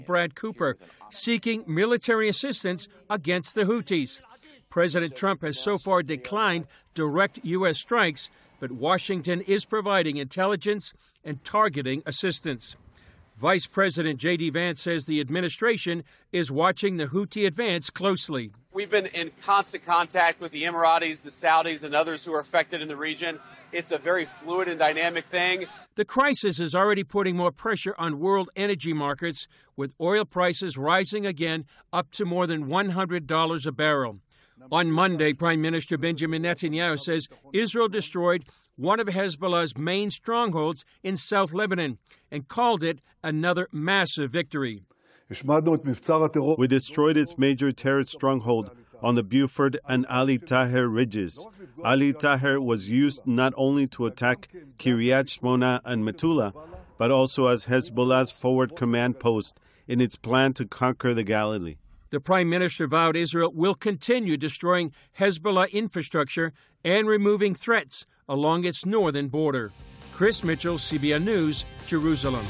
Brad Cooper, seeking military assistance against the Houthis. President Trump has so far declined direct U.S. strikes, but Washington is providing intelligence and targeting assistance. Vice President J.D. Vance says the administration is watching the Houthi advance closely. We've been in constant contact with the Emiratis, the Saudis, and others who are affected in the region. It's a very fluid and dynamic thing. The crisis is already putting more pressure on world energy markets, with oil prices rising again up to more than $100 a barrel. On Monday, Prime Minister Benjamin Netanyahu says Israel destroyed one of Hezbollah's main strongholds in South Lebanon and called it another massive victory. We destroyed its major terrorist stronghold on the Beaufort and Ali Taher ridges. Ali Taher was used not only to attack Kiryat Shmona and Metula, but also as Hezbollah's forward command post in its plan to conquer the Galilee. The Prime Minister vowed Israel will continue destroying Hezbollah infrastructure and removing threats along its northern border. Chris Mitchell, CBN News, Jerusalem.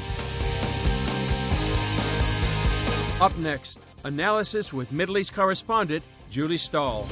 Up next, analysis with Middle East correspondent Julie Stahl.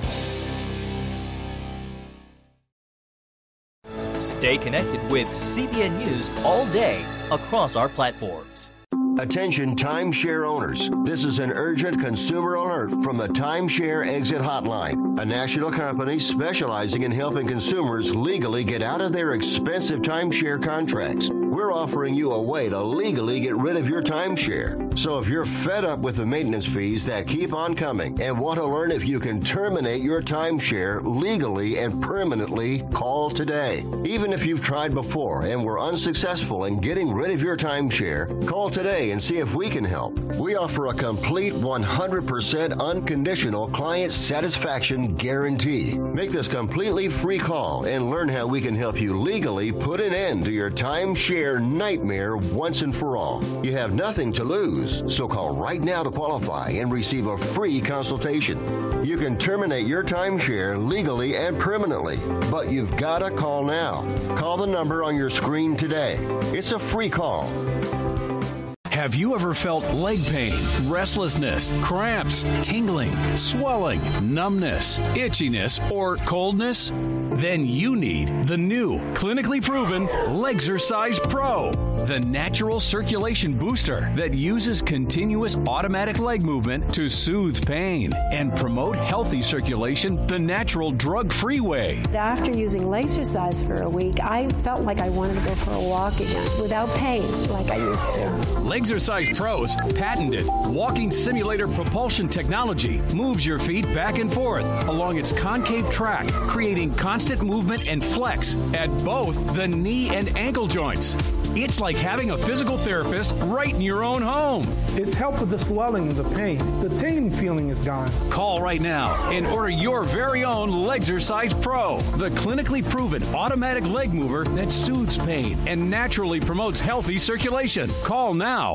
Stay connected with CBN News all day across our platforms. Attention timeshare owners. This is an urgent consumer alert from the Timeshare Exit Hotline, a national company specializing in helping consumers legally get out of their expensive timeshare contracts. We're offering you a way to legally get rid of your timeshare. So if you're fed up with the maintenance fees that keep on coming and want to learn if you can terminate your timeshare legally and permanently, call today. Even if you've tried before and were unsuccessful in getting rid of your timeshare, call today and see if we can help. We offer a complete 100% unconditional client satisfaction guarantee. Make this completely free call and learn how we can help you legally put an end to your timeshare nightmare once and for all. You have nothing to lose, so call right now to qualify and receive a free consultation. You can terminate your timeshare legally and permanently, but you've got to call now. Call the number on your screen today. It's a free call. Have you ever felt leg pain, restlessness, cramps, tingling, swelling, numbness, itchiness, or coldness? Then you need the new, clinically proven Legzercise Pro, the natural circulation booster that uses continuous automatic leg movement to soothe pain and promote healthy circulation the natural drug-free way. After using Legzercise for a week, I felt like I wanted to go for a walk again without pain like I used to. Legzercise Pro's patented walking simulator propulsion technology moves your feet back and forth along its concave track, creating constant movement and flex at both the knee and ankle joints. It's like having a physical therapist right in your own home. It's helped with the swelling and the pain. The tingling feeling is gone. Call right now and order your very own Legzercise Pro, the clinically proven automatic leg mover that soothes pain and naturally promotes healthy circulation. Call now.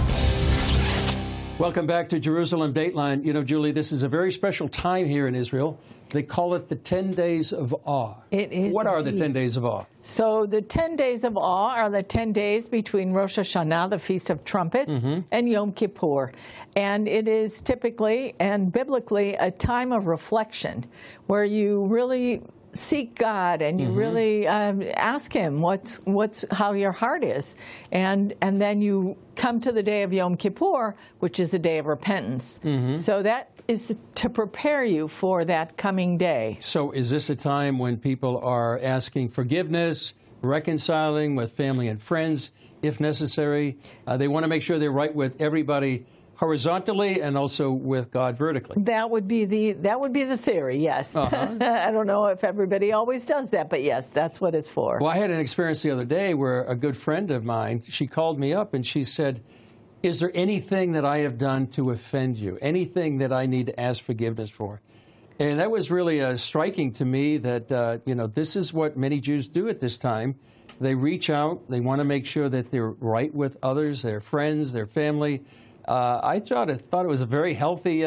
Welcome back to Jerusalem Dateline. You know, Julie, this is a very special time here in Israel. They call it the 10 Days of Awe. It is. What are the 10 Days of Awe? So the 10 Days of Awe are the 10 days between Rosh Hashanah, the Feast of Trumpets, and Yom Kippur. And it is typically and biblically a time of reflection where you really seek God and you really ask Him how your heart is, and then you come to the day of Yom Kippur, which is the day of repentance. So that is to prepare you for that coming day. So is this a time when people are asking forgiveness, reconciling with family and friends, if necessary? They want to make sure they're right with everybody horizontally and also with God vertically. That would be the theory, yes. I don't know if everybody always does that, but yes, that's what it's for. Well, I had an experience the other day where a good friend of mine, she called me up and she said, is there anything that I have done to offend you? Anything that I need to ask forgiveness for? And that was really striking to me that, this is what many Jews do at this time. They reach out. They want to make sure that they're right with others, their friends, their family. I thought it was a very healthy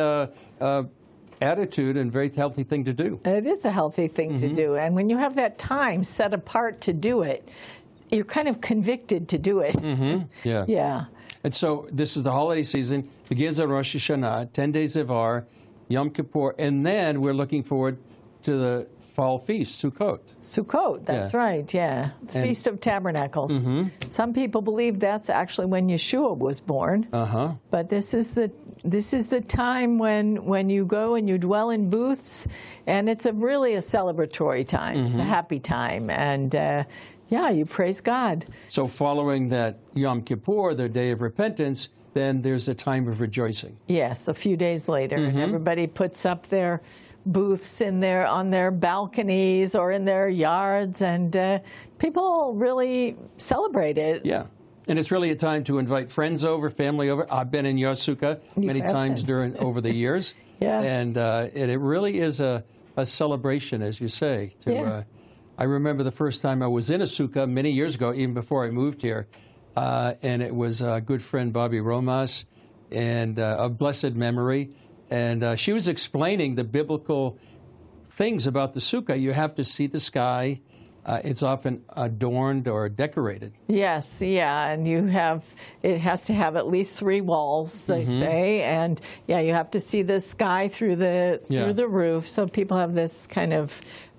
attitude and very healthy thing to do. It is a healthy thing to do. And when you have that time set apart to do it, you're kind of convicted to do it. Yeah. Yeah. And so this is the holiday season, begins on Rosh Hashanah, 10 days of Ivar, Yom Kippur, and then we're looking forward to the fall feast, Sukkot. Sukkot, that's right, yeah. The Feast of Tabernacles. Some people believe that's actually when Yeshua was born. But this is the time when you go and you dwell in booths, and it's really a celebratory time. It's a happy time, and you praise God. So following that Yom Kippur, their day of repentance, then there's a time of rejoicing. Yes, a few days later, and everybody puts up their booths on their balconies or in their yards, and people really celebrate it. Yeah. And it's really a time to invite friends over, family over. I've been in your sukkah many times over the years. And it really is a celebration, as you say. I remember the first time I was in a sukkah many years ago, even before I moved here, and it was a good friend, Bobby Romas, and of blessed memory. And she was explaining the biblical things about the sukkah. You have to see the sky. It's often adorned or decorated. Yes, and it has to have at least 3 walls, they say, and you have to see the sky through the roof. So people have this kind of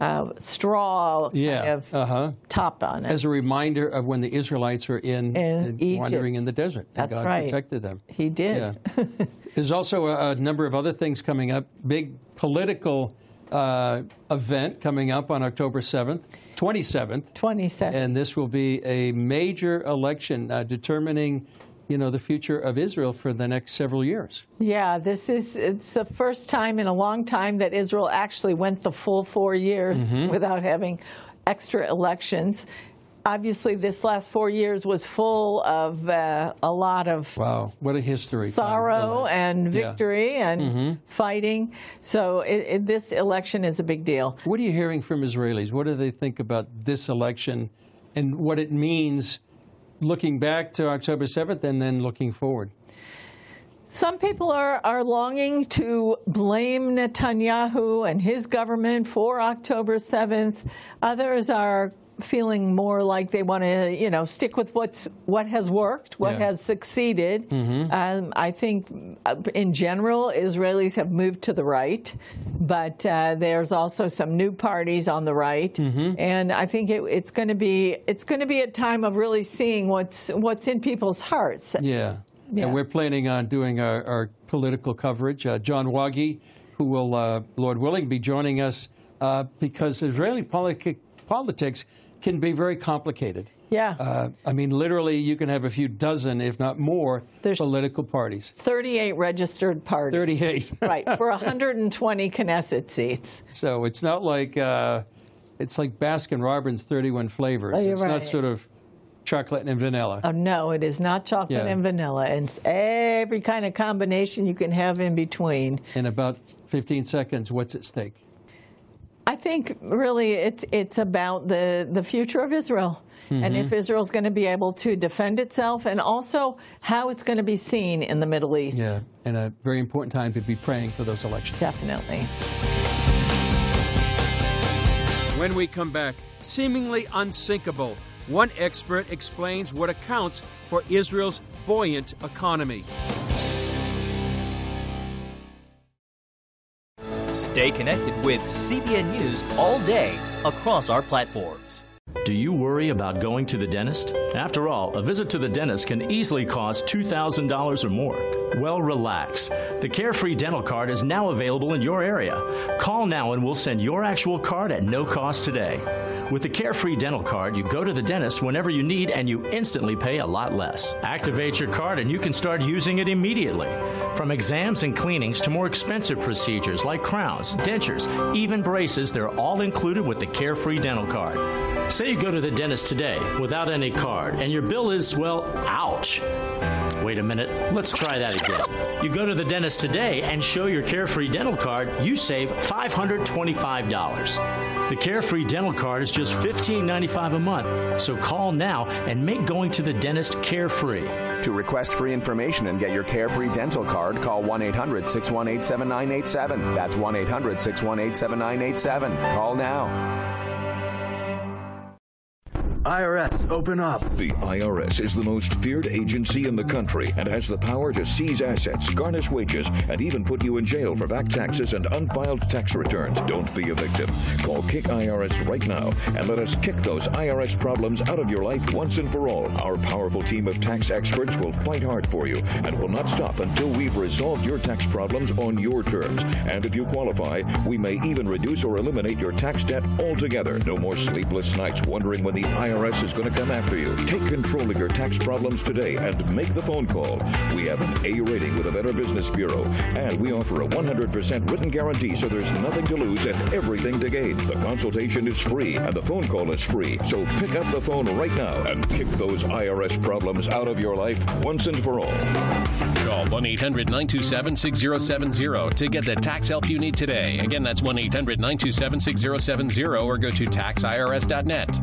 straw kind of top on it, as a reminder of when the Israelites were wandering in the desert. That's God right. protected them. He did. Yeah. There's also a number of other things coming up. Big political event coming up on October 27th. And this will be a major election determining, the future of Israel for the next several years. Yeah, it's the first time in a long time that Israel actually went the full 4 years without having extra elections. Obviously, this last 4 years was full of a lot of what a history! Sorrow and victory and fighting. So this election is a big deal. What are you hearing from Israelis? What do they think about this election and what it means looking back to October 7th and then looking forward? Some people are longing to blame Netanyahu and his government for October 7th. Others are feeling more like they want to, stick with what has worked, what has succeeded. I think, in general, Israelis have moved to the right, but there's also some new parties on the right, and I think it's going to be a time of really seeing what's in people's hearts. Yeah. And we're planning on doing our political coverage. John Wagi, who will, Lord willing, be joining us because Israeli politics can be very complicated. I mean, literally, you can have a few dozen, if not more, political parties. 38 registered parties. 38. Right, for 120 Knesset seats. So it's not like, it's like Baskin-Robbins 31 flavors. It's not sort of chocolate and vanilla. Oh, no, it is not chocolate and vanilla. It's every kind of combination you can have in between. In about 15 seconds, what's at stake? I think really it's about the future of Israel and if Israel's going to be able to defend itself and also how it's going to be seen in the Middle East. Yeah, and a very important time to be praying for those elections. Definitely. When we come back, seemingly unsinkable, one expert explains what accounts for Israel's buoyant economy. Stay connected with CBN News all day across our platforms. Do you worry about going to the dentist? After all, a visit to the dentist can easily cost $2,000 or more. Well, relax. The Carefree Dental Card is now available in your area. Call now and we'll send your actual card at no cost today. With the Carefree Dental Card, you go to the dentist whenever you need and you instantly pay a lot less. Activate your card and you can start using it immediately. From exams and cleanings to more expensive procedures like crowns, dentures, even braces, they're all included with the Carefree Dental Card. Say you go to the dentist today without any card and your bill is, well, ouch. Wait a minute, let's try that again. You go to the dentist today and show your Carefree Dental Card, you save $525. The Carefree Dental Card is just $15.95 a month, so call now and make going to the dentist carefree. To request free information and get your Carefree Dental Card, call 1-800-618-7987. That's 1-800-618-7987. Call now. IRS, open up. The IRS is the most feared agency in the country and has the power to seize assets, garnish wages, and even put you in jail for back taxes and unfiled tax returns. Don't be a victim. Call Kick IRS right now and let us kick those IRS problems out of your life once and for all. Our powerful team of tax experts will fight hard for you and will not stop until we've resolved your tax problems on your terms. And if you qualify, we may even reduce or eliminate your tax debt altogether. No more sleepless nights wondering when the IRS is going to come after you. Take control of your tax problems today and make the phone call. We have an A rating with the Better Business Bureau, and we offer a 100% written guarantee, so there's nothing to lose and everything to gain. The consultation is free and the phone call is free. So pick up the phone right now and kick those IRS problems out of your life once and for all. Call 1-800-927-6070 to get the tax help you need today. Again, that's 1-800-927-6070 or go to taxirs.net.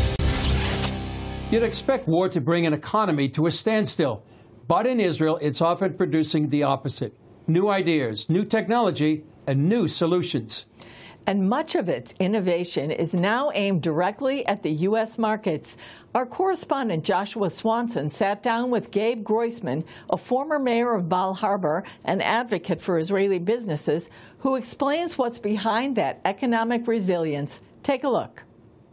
You'd expect war to bring an economy to a standstill. But in Israel, it's often producing the opposite. New ideas, new technology, and new solutions. And much of its innovation is now aimed directly at the U.S. markets. Our correspondent Joshua Swanson sat down with Gabe Groisman, a former mayor of Bal Harbour and advocate for Israeli businesses, who explains what's behind that economic resilience. Take a look.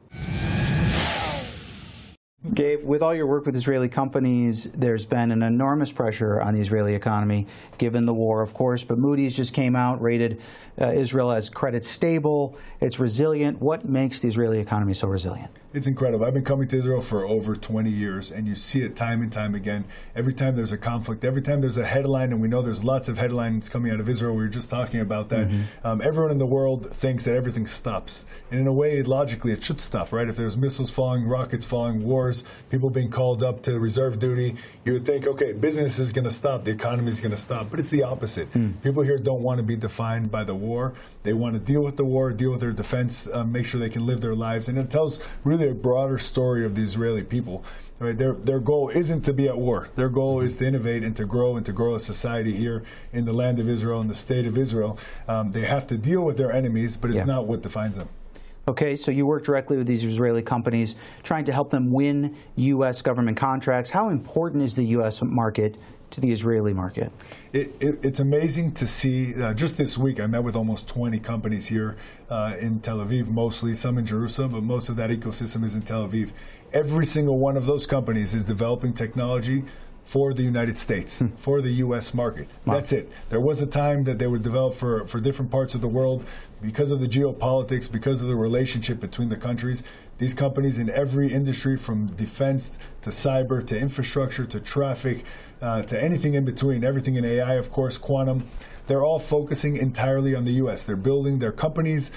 Gabe, with all your work with Israeli companies, there's been an enormous pressure on the Israeli economy, given the war, of course. But Moody's just came out, rated Israel as credit stable. It's resilient. What makes the Israeli economy so resilient? It's incredible. I've been coming to Israel for over 20 years, and you see it time and time again. Every time there's a conflict, every time there's a headline, and we know there's lots of headlines coming out of Israel. We were just talking about that. Everyone in the world thinks that everything stops. And in a way, logically, it should stop, right? If there's missiles falling, rockets falling, wars, people being called up to reserve duty, you would think, okay, business is going to stop, the economy is going to stop. But it's the opposite. People here don't want to be defined by the war. They want to deal with the war, deal with their defense, make sure they can live their lives. And it tells really a broader story of the Israeli people. Right? Their goal isn't to be at war. Their goal is to innovate and to grow a society here in the land of Israel, in the state of Israel. They have to deal with their enemies, but it's not what defines them. Okay, so you work directly with these Israeli companies, trying to help them win U.S. government contracts. How important is the U.S. market to the Israeli market? It's amazing to see. Just this week, I met with almost 20 companies here in Tel Aviv, mostly, some in Jerusalem, but most of that ecosystem is in Tel Aviv. Every single one of those companies is developing technology for the United States, for the U.S. market. That's it. There was a time that they would develop for different parts of the world because of the geopolitics, because of the relationship between the countries. These companies in every industry, from defense to cyber to infrastructure to traffic to anything in between, everything in AI, of course, quantum, they're all focusing entirely on the U.S. They're building their companies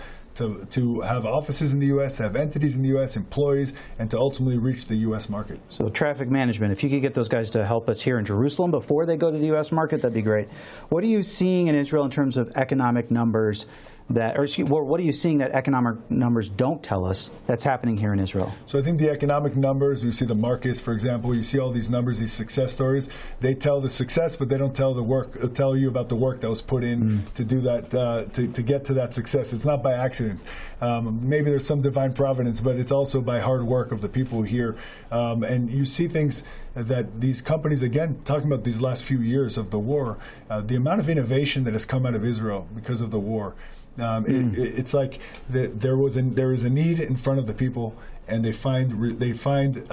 to have offices in the U.S., to have entities in the U.S., employees, and to ultimately reach the U.S. market. So traffic management, if you could get those guys to help us here in Jerusalem before they go to the U.S. market, that'd be great. What are you seeing in Israel in terms of economic numbers what are you seeing that economic numbers don't tell us that's happening here in Israel? So I think the economic numbers, you see the markets, for example, you see all these numbers, these success stories, they tell the success, but they don't tell the work, tell you about the work that was put in to do that, to get to that success. It's not by accident. Maybe there's some divine providence, but it's also by hard work of the people here. And you see things that these companies, again, talking about these last few years of the war, the amount of innovation that has come out of Israel because of the war. It's like there is a need in front of the people, and they find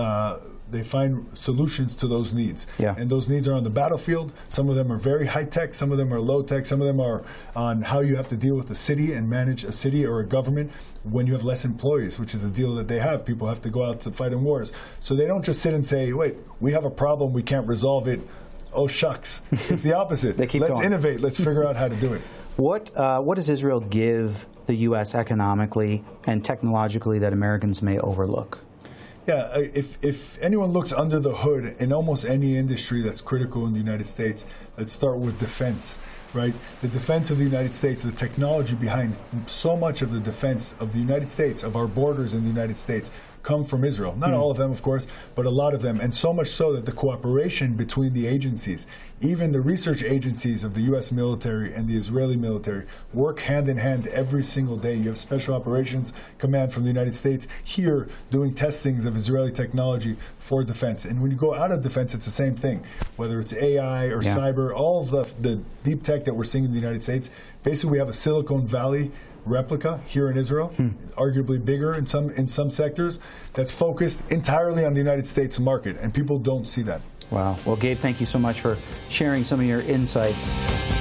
solutions to those needs. Yeah. And those needs are on the battlefield. Some of them are very high tech. Some of them are low tech. Some of them are on how you have to deal with a city and manage a city or a government when you have less employees, which is a deal that they have. People have to go out to fight in wars. So they don't just sit and say, wait, we have a problem, we can't resolve it. Oh, shucks. It's the opposite. Let's innovate. Let's figure out how to do it. What does Israel give the U.S. economically and technologically that Americans may overlook? Yeah, if anyone looks under the hood in almost any industry that's critical in the United States, let's start with defense, right? The defense of the United States, the technology behind so much of the defense of the United States, of our borders in the United States, come from Israel. Not all of them, of course, but a lot of them. And so much so that the cooperation between the agencies, even the research agencies of the U.S. military and the Israeli military, work hand in hand every single day. You have Special Operations Command from the United States here doing testings of Israeli technology for defense. And when you go out of defense, it's the same thing. Whether it's AI or cyber, all of the deep tech that we're seeing in the United States, basically we have a Silicon Valley replica here in Israel, arguably bigger in some sectors, that's focused entirely on the United States market, and people don't see that. Wow. Well, Gabe, thank you so much for sharing some of your insights.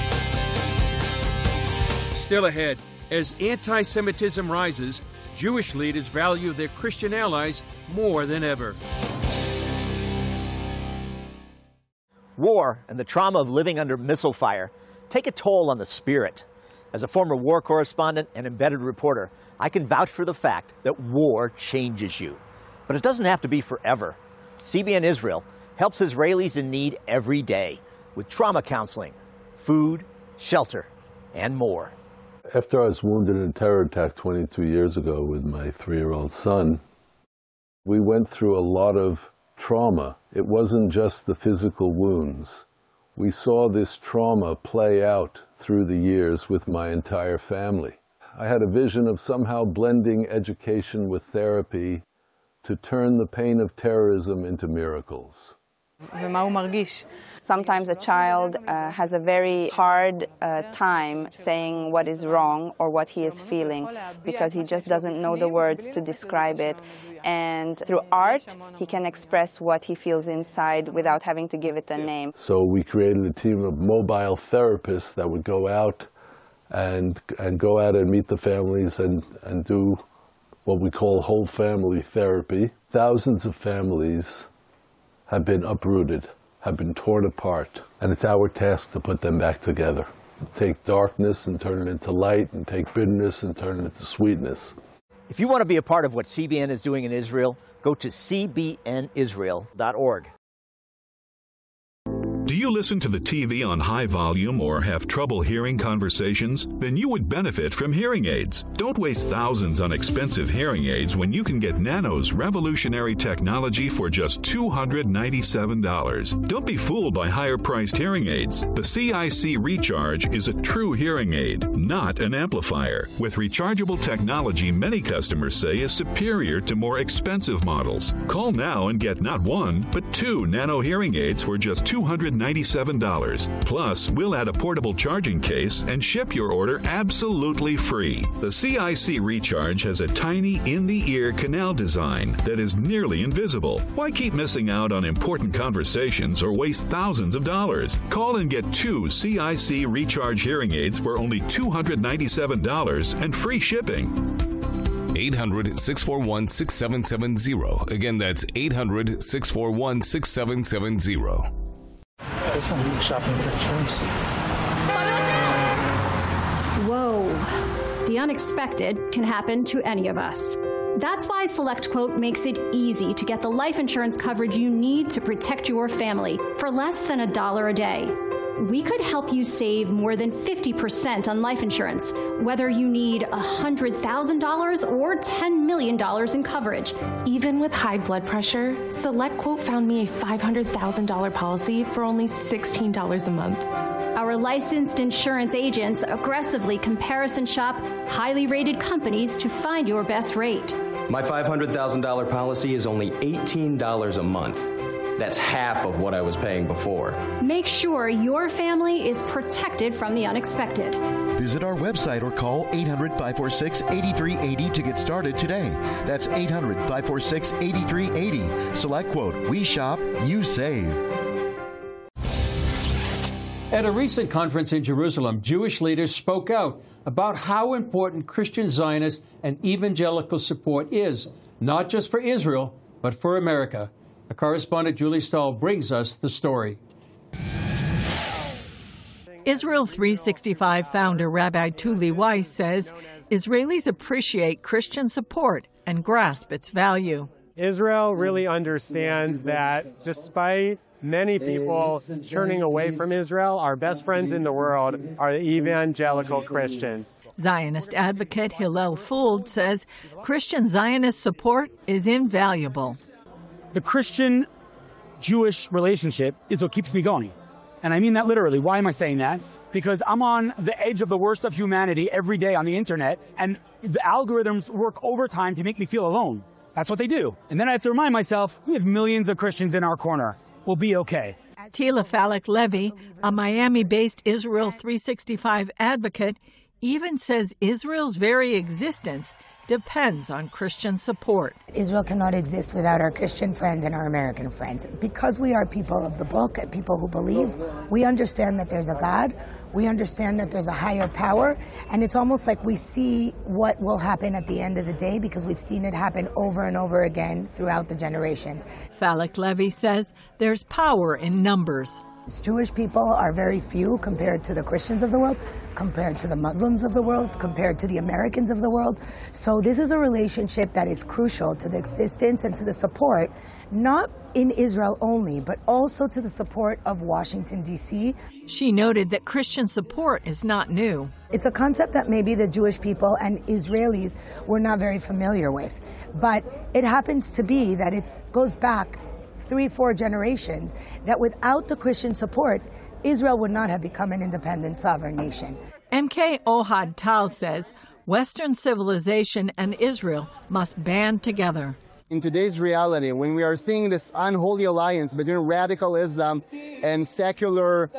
Still ahead, as anti-Semitism rises, Jewish leaders value their Christian allies more than ever. War and the trauma of living under missile fire take a toll on the spirit. As a former war correspondent and embedded reporter, I can vouch for the fact that war changes you. But it doesn't have to be forever. CBN Israel helps Israelis in need every day with trauma counseling, food, shelter, and more. After I was wounded in a terror attack 22 years ago with my 3-year-old son, we went through a lot of trauma. It wasn't just the physical wounds. We saw this trauma play out through the years with my entire family. I had a vision of somehow blending education with therapy to turn the pain of terrorism into miracles. Sometimes a child has a very hard time saying what is wrong or what he is feeling because he just doesn't know the words to describe it. And through art, he can express what he feels inside without having to give it a name. So we created a team of mobile therapists that would go out and meet the families and do what we call whole family therapy. Thousands of families have been uprooted, have been torn apart, and it's our task to put them back together. To take darkness and turn it into light, and take bitterness and turn it into sweetness. If you want to be a part of what CBN is doing in Israel, go to cbnisrael.org. Do you listen to the TV on high volume or have trouble hearing conversations? Then you would benefit from hearing aids. Don't waste thousands on expensive hearing aids when you can get Nano's revolutionary technology for just $297. Don't be fooled by higher-priced hearing aids. The CIC Recharge is a true hearing aid, not an amplifier. With rechargeable technology many customers say is superior to more expensive models. Call now and get not one, but 2 Nano hearing aids for just $297. Plus, we'll add a portable charging case and ship your order absolutely free. The CIC Recharge has a tiny in-the-ear canal design that is nearly invisible. Why keep missing out on important conversations or waste thousands of dollars? Call and get 2 CIC Recharge hearing aids for only $297 and free shipping. 800-641-6770. Again, that's 800-641-6770. Guess I'm shopping for insurance. Whoa. The unexpected can happen to any of us. That's why SelectQuote makes it easy to get the life insurance coverage you need to protect your family for less than $1 a day. We could help you save more than 50% on life insurance, whether you need $100,000 or $10 million in coverage. Even with high blood pressure, SelectQuote found me a $500,000 policy for only $16 a month. Our licensed insurance agents aggressively comparison shop highly rated companies to find your best rate. My $500,000 policy is only $18 a month. That's half of what I was paying before. Make sure your family is protected from the unexpected. Visit our website or call 800-546-8380 to get started today. That's 800-546-8380. SelectQuote. We shop, you save. At a recent conference in Jerusalem, Jewish leaders spoke out about how important Christian Zionist and evangelical support is, not just for Israel, but for America. Our correspondent Julie Stahl brings us the story. Israel 365 founder Rabbi Tuli Weiss says Israelis appreciate Christian support and grasp its value. Israel really understands that despite many people turning away from Israel. Our best friends in the world are the evangelical Christians. Zionist advocate Hillel Fuld says Christian Zionist support is invaluable. The Christian-Jewish relationship is what keeps me going. And I mean that literally. Why am I saying that? Because I'm on the edge of the worst of humanity every day on the internet, and the algorithms work overtime to make me feel alone. That's what they do. And then I have to remind myself, we have millions of Christians in our corner. We'll be okay. Tila Falek-Levy, a Miami-based Israel 365 advocate, even says Israel's very existence depends on Christian support. Israel cannot exist without our Christian friends and our American friends. Because we are people of the book and people who believe, we understand that there's a God, we understand that there's a higher power, and it's almost like we see what will happen at the end of the day because we've seen it happen over and over again throughout the generations. Falek-Levy says there's power in numbers. Jewish people are very few compared to the Christians of the world, compared to the Muslims of the world, compared to the Americans of the world. So this is a relationship that is crucial to the existence and to the support, not in Israel only, but also to the support of Washington, D.C. She noted that Christian support is not new. It's a concept that maybe the Jewish people and Israelis were not very familiar with, but it happens to be that it goes back 3-4 generations, that without the Christian support, Israel would not have become an independent sovereign nation. MK Ohad Tal says Western civilization and Israel must band together. In today's reality, when we are seeing this unholy alliance between radical Islam and secular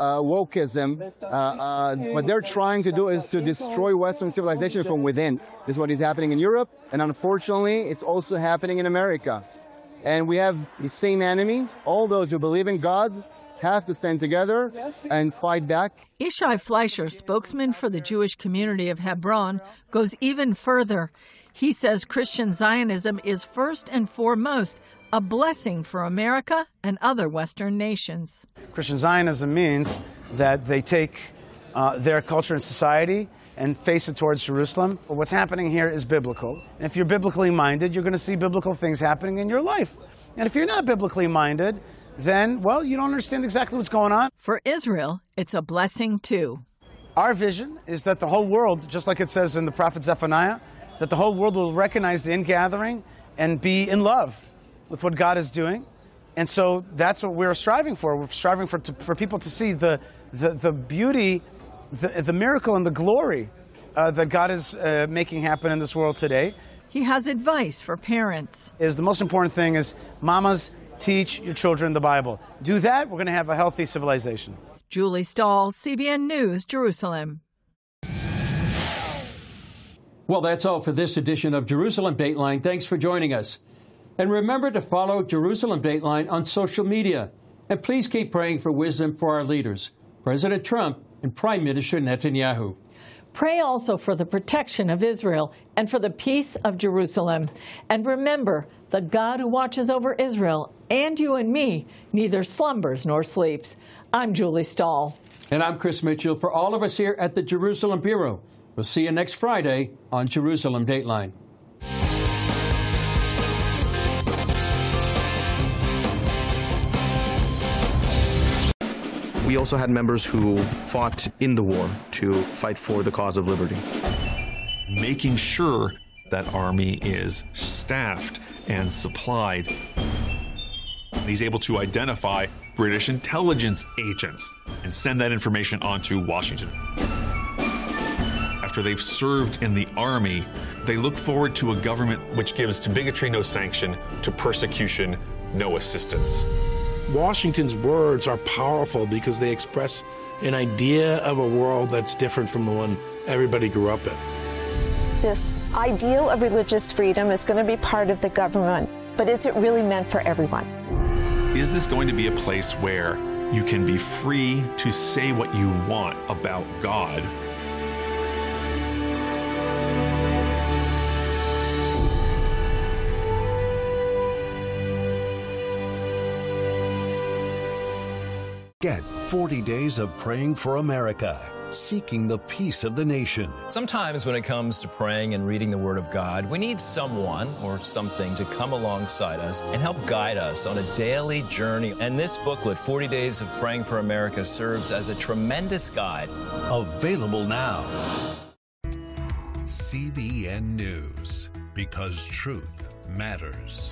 wokeism, what they're trying to do is to destroy Western civilization from within. This is what is happening in Europe, and unfortunately, it's also happening in America. And we have the same enemy. All those who believe in God have to stand together and fight back. Ishai Fleischer, spokesman for the Jewish community of Hebron, goes even further. He says Christian Zionism is first and foremost a blessing for America and other Western nations. Christian Zionism means that they take their culture and society and face it towards Jerusalem. But what's happening here is biblical. And if you're biblically minded, you're going to see biblical things happening in your life. And if you're not biblically minded, then, well, you don't understand exactly what's going on. For Israel, it's a blessing too. Our vision is that the whole world, just like it says in the prophet Zephaniah, that the whole world will recognize the ingathering and be in love with what God is doing. And so that's what we're striving for. We're striving for people to see the beauty, the miracle and the glory that God is making happen in this world today. He has advice for parents. The most important thing is, mamas, teach your children the Bible. Do that, we're going to have a healthy civilization. Julie Stahl, CBN News, Jerusalem. Well, that's all for this edition of Jerusalem Dateline. Thanks for joining us. And remember to follow Jerusalem Dateline on social media. And please keep praying for wisdom for our leaders, President Trump and Prime Minister Netanyahu. Pray also for the protection of Israel and for the peace of Jerusalem. And remember, the God who watches over Israel and you and me neither slumbers nor sleeps. I'm Julie Stahl. And I'm Chris Mitchell. For all of us here at the Jerusalem Bureau, we'll see you next Friday on Jerusalem Dateline. We also had members who fought in the war to fight for the cause of liberty. Making sure that army is staffed and supplied. He's able to identify British intelligence agents and send that information on to Washington. After they've served in the army, they look forward to a government which gives to bigotry no sanction, to persecution no assistance. Washington's words are powerful because they express an idea of a world that's different from the one everybody grew up in. This ideal of religious freedom is going to be part of the government, but is it really meant for everyone? Is this going to be a place where you can be free to say what you want about God? Get 40 Days of Praying for America. seeking the peace of the nation. Sometimes when it comes to praying and reading the Word of God, we need someone or something to come alongside us and help guide us on a daily journey. And this booklet, 40 Days of Praying for America, serves as a tremendous guide. Available now. CBN News, because truth matters.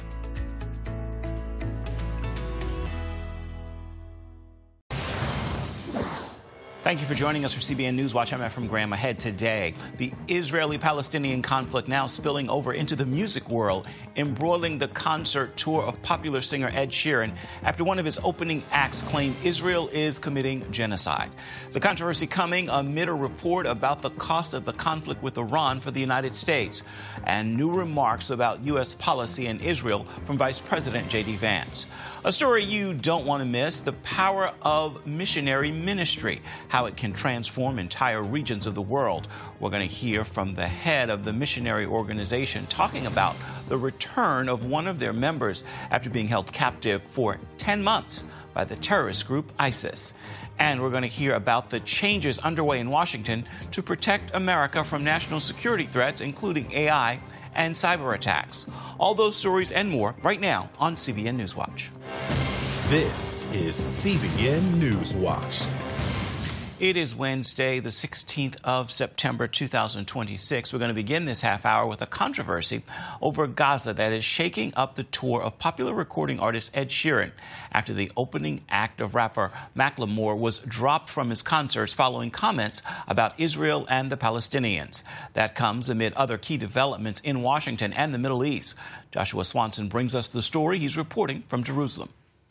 Thank you for joining us for CBN News Watch. I'm Efrem Graham. Ahead today, the Israeli-Palestinian conflict now spilling over into the music world, embroiling the concert tour of popular singer Ed Sheeran after one of his opening acts claimed Israel is committing genocide. The controversy coming amid a report about the cost of the conflict with Iran for the United States, and new remarks about U.S. policy in Israel from Vice President J.D. Vance. A story you don't want to miss, the power of missionary ministry, how it can transform entire regions of the world. We're going to hear from the head of the missionary organization talking about the return of one of their members after being held captive for 10 months by the terrorist group ISIS. And we're going to hear about the changes underway in Washington to protect America from national security threats, including AI and cyber attacks. All those stories and more right now on CBN Newswatch. This is CBN Newswatch. It is Wednesday, the 16th of September, 2026. We're going to begin this half hour with a controversy over Gaza that is shaking up the tour of popular recording artist Ed Sheeran after the opening act of rapper Macklemore was dropped from his concerts following comments about Israel and the Palestinians. That comes amid other key developments in Washington and the Middle East. Joshua Swanson brings us the story. He's reporting from Jerusalem.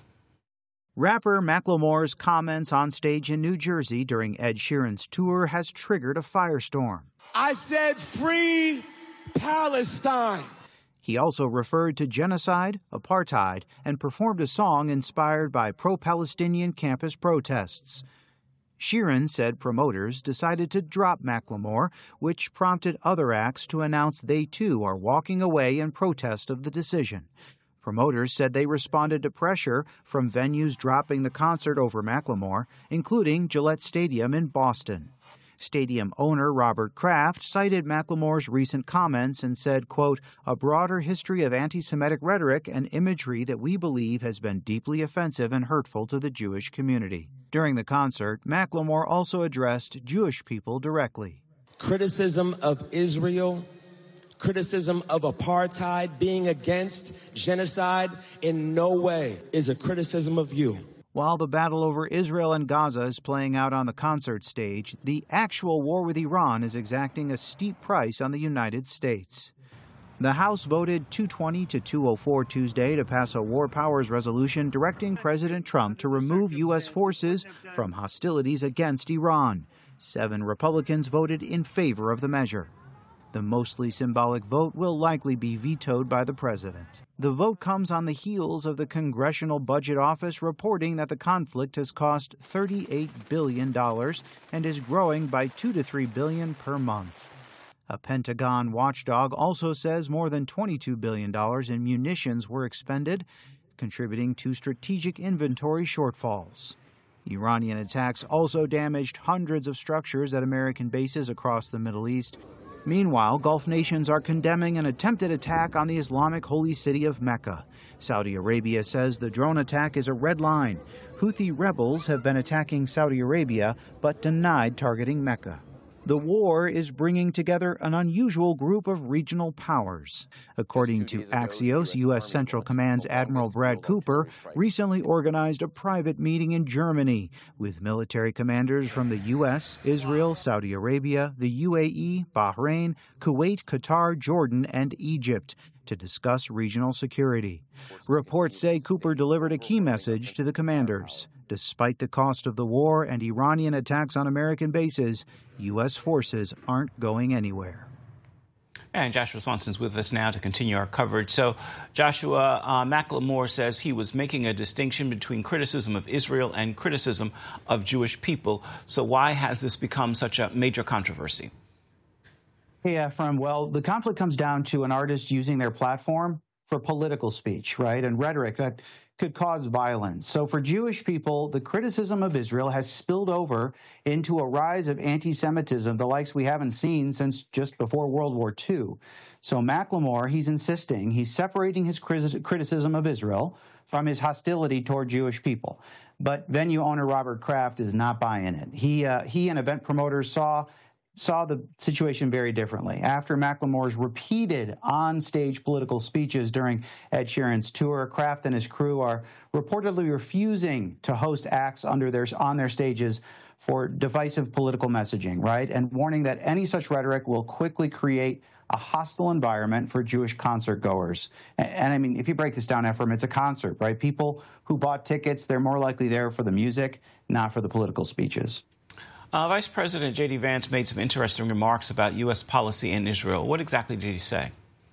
Rapper Macklemore's comments on stage in New Jersey during Ed Sheeran's tour has triggered a firestorm. I said free Palestine. He also referred to genocide, apartheid, and performed a song inspired by pro-Palestinian campus protests. Sheeran said promoters decided to drop Macklemore, which prompted other acts to announce they too are walking away in protest of the decision. Promoters said they responded to pressure from venues dropping the concert over Macklemore, including Gillette Stadium in Boston. Stadium owner Robert Kraft cited Macklemore's recent comments and said, quote, a broader history of anti-Semitic rhetoric and imagery that we believe has been deeply offensive and hurtful to the Jewish community. During the concert, Macklemore also addressed Jewish people directly. Criticism of Israel, criticism of apartheid, being against genocide in no way is a criticism of you. While the battle over Israel and Gaza is playing out on the concert stage, the actual war with Iran is exacting a steep price on the United States. The House voted 220 to 204 Tuesday to pass a war powers resolution directing President Trump to remove U.S. forces from hostilities against Iran. 7 Republicans voted in favor of the measure. The mostly symbolic vote will likely be vetoed by the president. The vote comes on the heels of the Congressional Budget Office reporting that the conflict has cost $38 billion and is growing by $2 to $3 billion per month. A Pentagon watchdog also says more than $22 billion in munitions were expended, contributing to strategic inventory shortfalls. Iranian attacks also damaged hundreds of structures at American bases across the Middle East. Meanwhile, Gulf nations are condemning an attempted attack on the Islamic holy city of Mecca. Saudi Arabia says the drone attack is a red line. Houthi rebels have been attacking Saudi Arabia but denied targeting Mecca. The war is bringing together an unusual group of regional powers. According to Axios, U.S. Central Command's Admiral Brad Cooper recently organized a private meeting in Germany with military commanders from the U.S., Israel, Saudi Arabia, the UAE, Bahrain, Kuwait, Qatar, Jordan, and Egypt to discuss regional security. Reports say Cooper delivered a key message to the commanders. Despite the cost of the war and Iranian attacks on American bases, U.S. forces aren't going anywhere. And Joshua Swanson's with us now to continue our coverage. So, Joshua, Macklemore says he was making a distinction between criticism of Israel and criticism of Jewish people. So why has this become such a major controversy? Hey, Efrem. Well, the conflict comes down to an artist using their platform for political speech, right, and rhetoric that could cause violence. So for Jewish people, the criticism of Israel has spilled over into a rise of anti-Semitism, the likes we haven't seen since just before World War II. So Macklemore, he's separating his criticism of Israel from his hostility toward Jewish people. But venue owner Robert Kraft is not buying it. He and event promoters saw the situation very differently. After Macklemore's repeated on-stage political speeches during Ed Sheeran's tour, Kraft and his crew are reportedly refusing to host acts on their stages for divisive political messaging, right? And warning that any such rhetoric will quickly create a hostile environment for Jewish concert goers. And I mean, if you break this down, Ephraim, it's a concert, right? People who bought tickets, they're more likely there for the music, not for the political speeches. Vice President J.D. Vance made some interesting remarks about U.S. policy in Israel. What exactly did he say?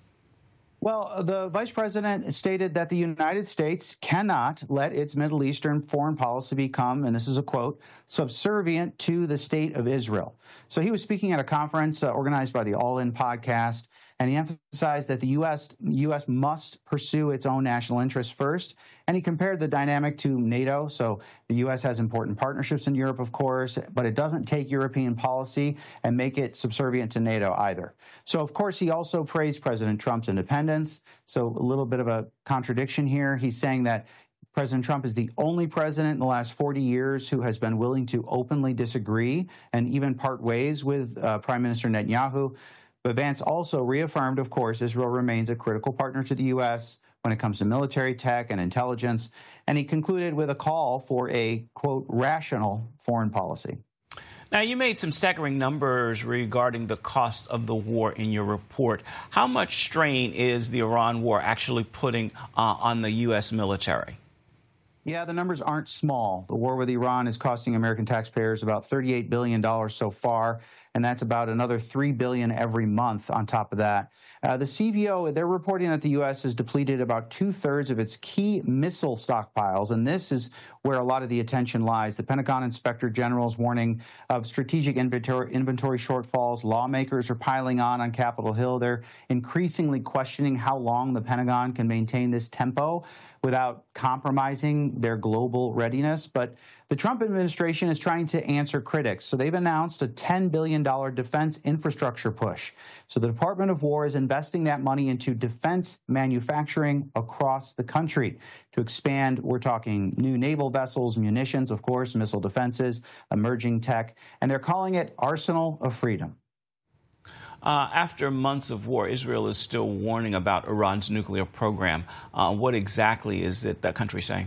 Well, the vice president stated that the United States cannot let its Middle Eastern foreign policy become, and this is a quote, subservient to the state of Israel. So he was speaking at a conference organized by the All In podcast, and he emphasized that the U.S. must pursue its own national interests first. And he compared the dynamic to NATO. So the U.S. has important partnerships in Europe, of course, but it doesn't take European policy and make it subservient to NATO either. So, of course, he also praised President Trump's independence. So a little bit of a contradiction here. He's saying that President Trump is the only president in the last 40 years who has been willing to openly disagree and even part ways with Prime Minister Netanyahu. But Vance also reaffirmed, of course, Israel remains a critical partner to the U.S. when it comes to military tech and intelligence. And he concluded with a call for a, quote, rational foreign policy. Now, you made some staggering numbers regarding the cost of the war in your report. How much strain is the Iran war actually putting on the U.S. military? Yeah, the numbers aren't small. The war with Iran is costing American taxpayers about $38 billion so far, and that's about another $3 billion every month on top of that. The CBO, they're reporting that the U.S. has depleted about 2/3 of its key missile stockpiles, and this is where a lot of the attention lies. The Pentagon Inspector General is warning of strategic inventory shortfalls. Lawmakers are piling on Capitol Hill. They're increasingly questioning how long the Pentagon can maintain this tempo without compromising their global readiness. But the Trump administration is trying to answer critics. So they've announced a $10 billion defense infrastructure push. So the Department of War is investing that money into defense manufacturing across the country to expand. We're talking new naval vessels, munitions, of course, missile defenses, emerging tech, and they're calling it Arsenal of Freedom. After months of war, Israel is still warning about Iran's nuclear program. What exactly is it that country saying?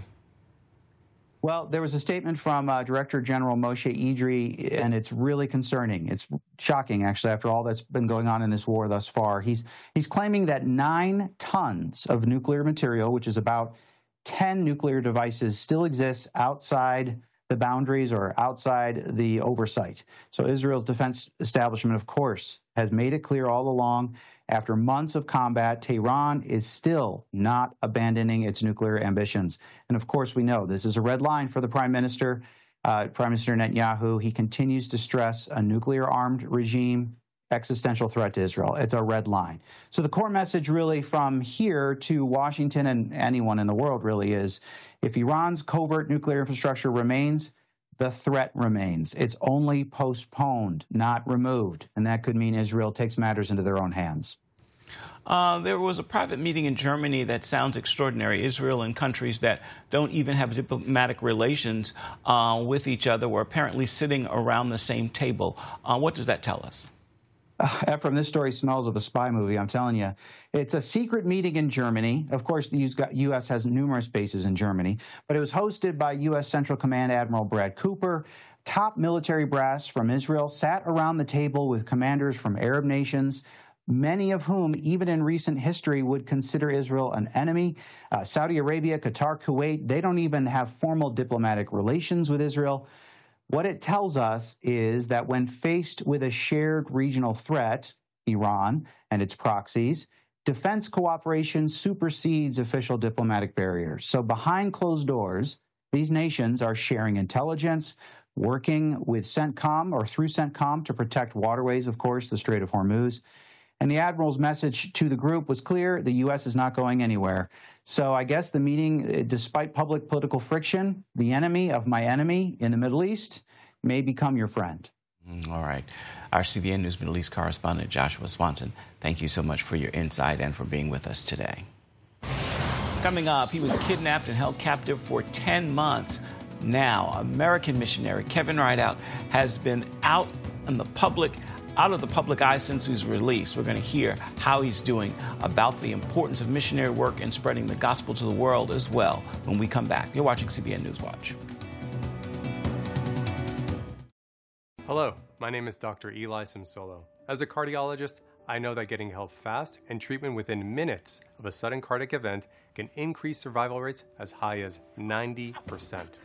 Well, there was a statement from Director General Moshe Idri, and it's really concerning. It's shocking, actually, after all that's been going on in this war thus far. He's claiming that 9 tons of nuclear material, which is about 10 nuclear devices, still exists outside the boundaries or outside the oversight. So Israel's defense establishment, of course, has made it clear all along, after months of combat, Tehran is still not abandoning its nuclear ambitions. And of course, we know this is a red line for the Prime Minister Netanyahu. He continues to stress a nuclear-armed regime, existential threat to Israel. It's a red line. So the core message really from here to Washington and anyone in the world really is, if Iran's covert nuclear infrastructure remains, the threat remains. It's only postponed, not removed. And that could mean Israel takes matters into their own hands. There was a private meeting in Germany that sounds extraordinary. Israel and countries that don't even have diplomatic relations with each other were apparently sitting around the same table. What does that tell us? Ephraim, this story smells of a spy movie, I'm telling you. It's a secret meeting in Germany. Of course, the U.S. has numerous bases in Germany, but it was hosted by U.S. Central Command Admiral Brad Cooper. Top military brass from Israel sat around the table with commanders from Arab nations, many of whom, even in recent history, would consider Israel an enemy. Saudi Arabia, Qatar, Kuwait, they don't even have formal diplomatic relations with Israel. What it tells us is that when faced with a shared regional threat, Iran and its proxies, defense cooperation supersedes official diplomatic barriers. So behind closed doors, these nations are sharing intelligence, working with CENTCOM or through CENTCOM to protect waterways, of course, the Strait of Hormuz. And the admiral's message to the group was clear: the U.S. is not going anywhere. So I guess the meeting, despite public political friction, the enemy of my enemy in the Middle East may become your friend. All right. Our CBN News Middle East correspondent, Joshua Swanson, thank you so much for your insight and for being with us today. Coming up, he was kidnapped and held captive for 10 months. Now, American missionary Kevin Rideout has been out of the public eye since he was released. We're going to hear how he's doing, about the importance of missionary work and spreading the gospel to the world as well when we come back. You're watching CBN News Watch. Hello, my name is Dr. Eli Simsolo. As a cardiologist, I know that getting help fast and treatment within minutes of a sudden cardiac event can increase survival rates as high as 90%.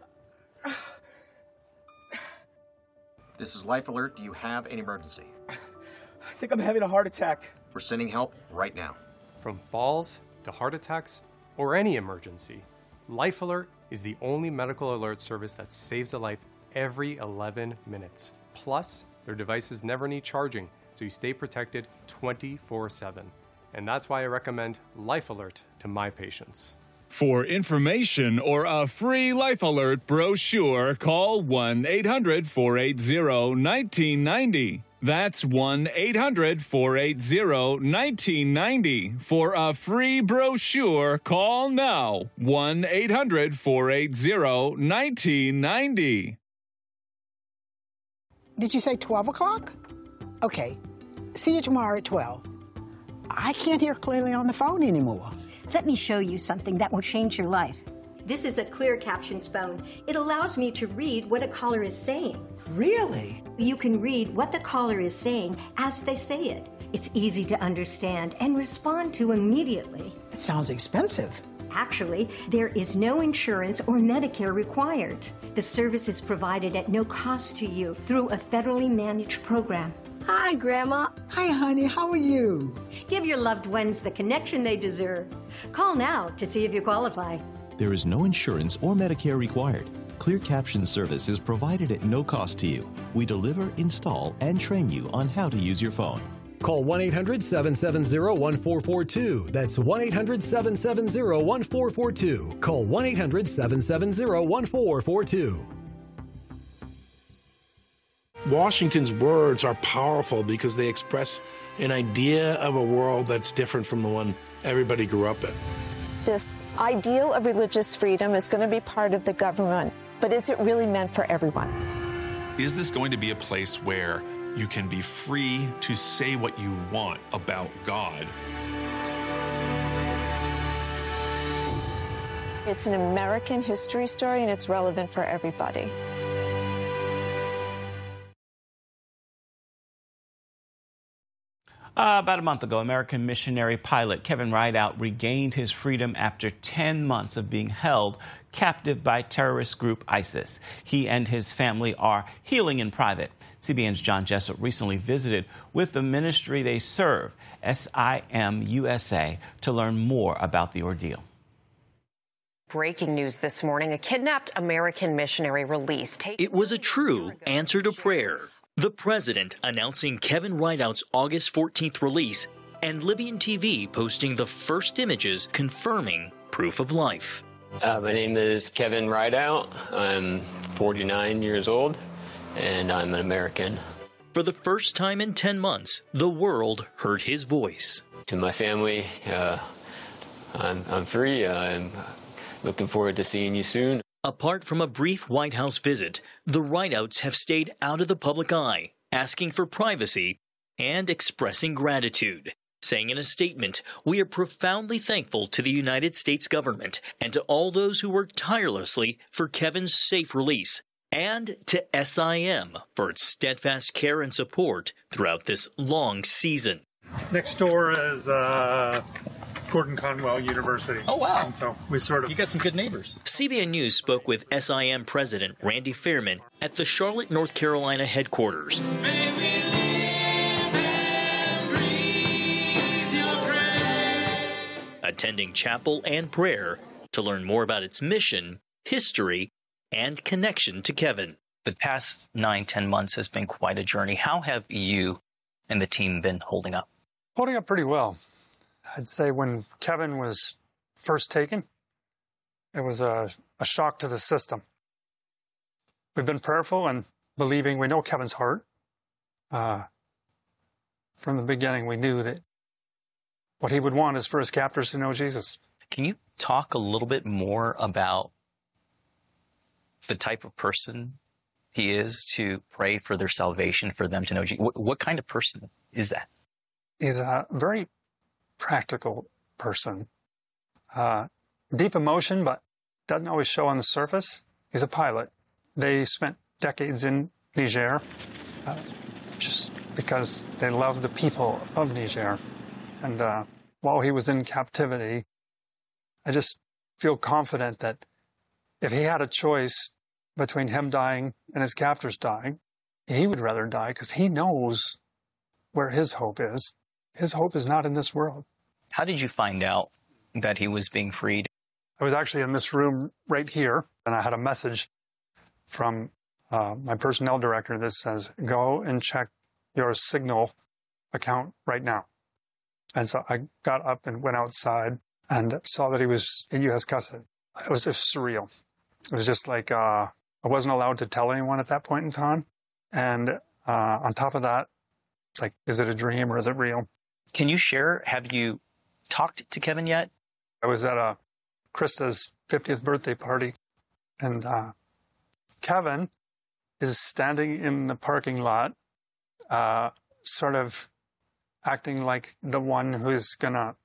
This is Life Alert. Do you have an emergency? I think I'm having a heart attack. We're sending help right now. From falls to heart attacks or any emergency, Life Alert is the only medical alert service that saves a life every 11 minutes. Plus, their devices never need charging, so you stay protected 24/7. And that's why I recommend Life Alert to my patients. For information or a free Life Alert brochure, call 1-800-480-1990. That's 1-800-480-1990. For a free brochure, call now. 1-800-480-1990. Did you say 12 o'clock? Okay. See you tomorrow at 12. I can't hear clearly on the phone anymore. Let me show you something that will change your life. This is a Clear Captions phone. It allows me to read what a caller is saying. Really? You can read what the caller is saying as they say it. It's easy to understand and respond to immediately. It sounds expensive. Actually, there is no insurance or Medicare required. The service is provided at no cost to you through a federally managed program. Hi, Grandma. Hi, honey. How are you? Give your loved ones the connection they deserve. Call now to see if you qualify. There is no insurance or Medicare required. Clear Captions service is provided at no cost to you. We deliver, install, and train you on how to use your phone. Call 1-800-770-1442. That's 1-800-770-1442. Call 1-800-770-1442. Washington's words are powerful because they express an idea of a world that's different from the one everybody grew up in. This ideal of religious freedom is going to be part of the government, but is it really meant for everyone? Is this going to be a place where you can be free to say what you want about God? It's an American history story, and it's relevant for everybody. About a month ago, American missionary pilot Kevin Rideout regained his freedom after 10 months of being held captive by terrorist group ISIS. He and his family are healing in private. CBN's John Jessup recently visited with the ministry they serve, SIM USA, to learn more about the ordeal. Breaking news this morning, a kidnapped American missionary released. It was a true answer to prayer. The president announcing Kevin Rideout's August 14th release, and Libyan TV posting the first images confirming proof of life. My name is Kevin Rideout. I'm 49 years old, and I'm an American. For the first time in 10 months, the world heard his voice. To my family, I'm free. I'm looking forward to seeing you soon. Apart from a brief White House visit, the Rideouts have stayed out of the public eye, asking for privacy and expressing gratitude, saying in a statement, "We are profoundly thankful to the United States government and to all those who worked tirelessly for Kevin's safe release, and to SIM for its steadfast care and support throughout this long season." Next door is Gordon Conwell University. Oh, wow. And so you got some good neighbors. CBN News spoke with SIM President Randy Fairman at the Charlotte, North Carolina headquarters. Attending chapel and prayer to learn more about its mission, history, and connection to Kevin. The past 9-10 months has been quite a journey. How have you and the team been holding up? Holding up pretty well. I'd say when Kevin was first taken, it was a shock to the system. We've been prayerful and believing. We know Kevin's heart. From the beginning, we knew that what he would want is for his captors to know Jesus. Can you talk a little bit more about the type of person he is to pray for their salvation, for them to know Jesus? What kind of person is that? He's a very practical person. Deep emotion, but doesn't always show on the surface. He's a pilot. They spent decades in Niger just because they love the people of Niger. And while he was in captivity, I just feel confident that if he had a choice between him dying and his captors dying, he would rather die because he knows where his hope is. His hope is not in this world. How did you find out that he was being freed? I was actually in this room right here, and I had a message from my personnel director that says, go and check your Signal account right now. And so I got up and went outside and saw that he was in U.S. custody. It was just surreal. It was just like I wasn't allowed to tell anyone at that point in time. And on top of that, it's like, is it a dream or is it real? Can you share, have you talked to Kevin yet? I was at Krista's 50th birthday party, and Kevin is standing in the parking lot, sort of acting like the one who's going to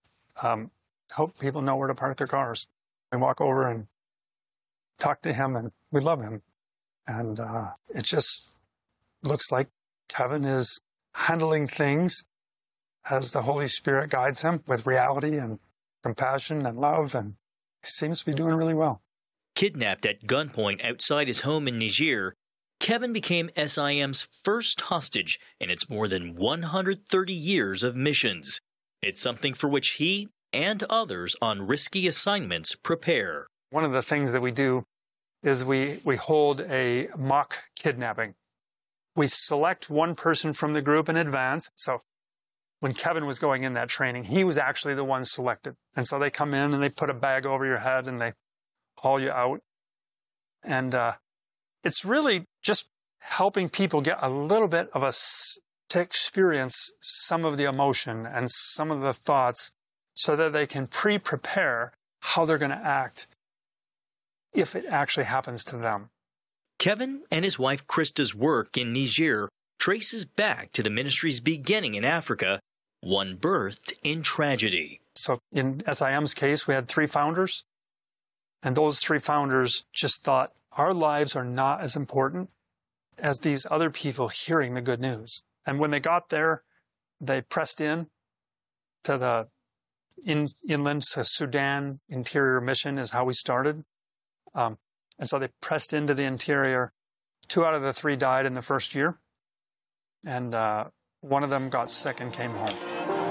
help people know where to park their cars. We walk over and talk to him, and we love him. And it just looks like Kevin is handling things as the Holy Spirit guides him with reality and compassion and love, and he seems to be doing really well. Kidnapped at gunpoint outside his home in Niger, Kevin became SIM's first hostage in its more than 130 years of missions. It's something for which he and others on risky assignments prepare. One of the things that we do is we hold a mock kidnapping. We select one person from the group in advance. So when Kevin was going in that training, he was actually the one selected. And so they come in and they put a bag over your head and they haul you out. And it's really just helping people get a little bit of to experience some of the emotion and some of the thoughts so that they can pre-prepare how they're going to act if it actually happens to them. Kevin and his wife Krista's work in Niger traces back to the ministry's beginning in Africa, one birthed in tragedy. So in SIM's case, we had 3 founders, and those 3 founders just thought, our lives are not as important as these other people hearing the good news. And when they got there, they pressed in to the inland to Sudan interior mission is how we started. And so they pressed into the interior. 2 out of the 3 died in the first year. And one of them got sick and came home.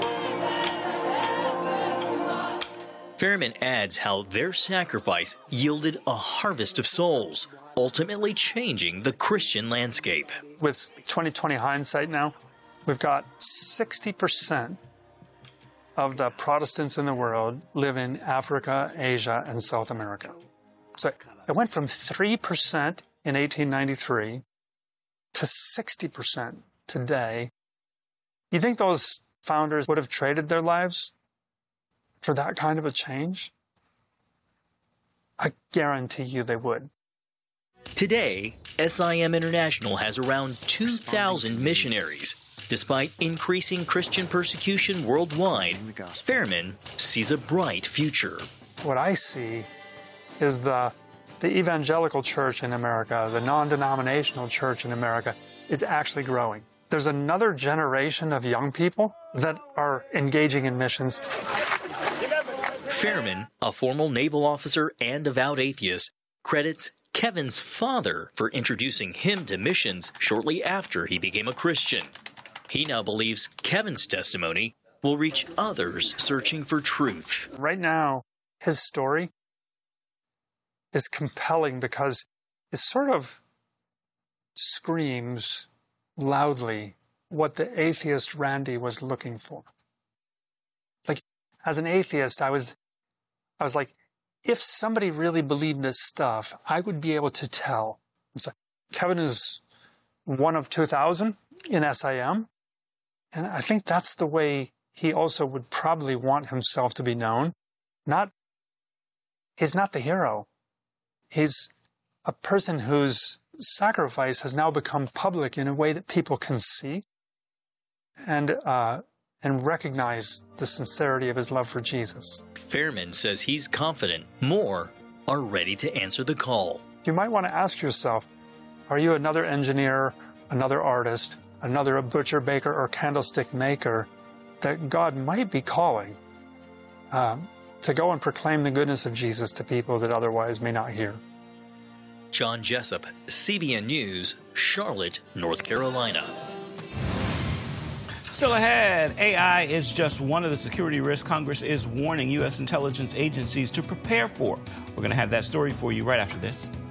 Fairman adds how their sacrifice yielded a harvest of souls, ultimately changing the Christian landscape. With 2020 hindsight now, we've got 60% of the Protestants in the world live in Africa, Asia, and South America. So it went from 3% in 1893 to 60% today. You think those founders would have traded their lives for that kind of a change? I guarantee you they would. Today, SIM International has around 2,000 missionaries. Despite increasing Christian persecution worldwide, Fairman sees a bright future. What I see is the evangelical church in America, the non-denominational church in America, is actually growing. There's another generation of young people that are engaging in missions. Fairman, a former naval officer and devout atheist, credits Kevin's father for introducing him to missions shortly after he became a Christian. He now believes Kevin's testimony will reach others searching for truth. Right now, his story is compelling because it sort of screams loudly what the atheist Randy was looking for. Like, as an atheist, I was like, if somebody really believed this stuff, I would be able to tell. So Kevin is one of 2,000 in SIM, and I think that's the way he also would probably want himself to be known. He's not the hero. He's a person whose sacrifice has now become public in a way that people can see and recognize the sincerity of his love for Jesus. Fairman says he's confident more are ready to answer the call. You might want to ask yourself, are you another engineer, another artist, another butcher, baker, or candlestick maker that God might be calling to go and proclaim the goodness of Jesus to people that otherwise may not hear? John Jessup, CBN News, Charlotte, North Carolina. Still ahead, AI is just one of the security risks Congress is warning U.S. intelligence agencies to prepare for. We're going to have that story for you right after this.